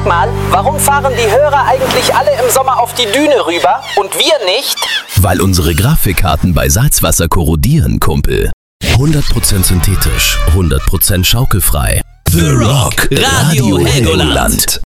Sag mal, warum fahren die Hörer eigentlich alle im Sommer auf die Düne rüber und wir nicht? Weil unsere Grafikkarten bei Salzwasser korrodieren, Kumpel. 100% synthetisch, 100% schaukelfrei. The Rock Radio Helgoland.